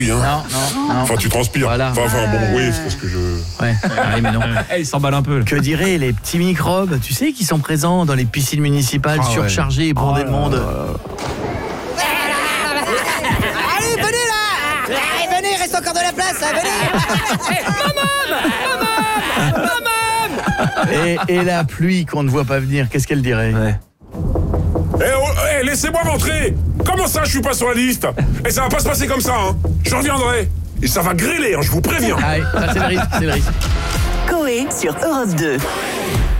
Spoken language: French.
hein. Non. Enfin, tu transpires. Voilà. Enfin, bon, oui, c'est parce que je... Ouais, mais non. Il s'emballe un peu. Là. Que diraient les petits microbes, tu sais, qui sont présents dans les piscines municipales surchargées et bourrées de monde. Allez, venez là! Allez, venez, il reste encore de la place, venez! Et la pluie qu'on ne voit pas venir, qu'est-ce qu'elle dirait? Laissez-moi rentrer. Comment ça, je suis pas sur la liste? Et ça va pas se passer comme ça, hein. Je reviendrai. Et ça va grêler, hein, je vous préviens. Ah oui, ça c'est le risque, Coé sur Europe 2.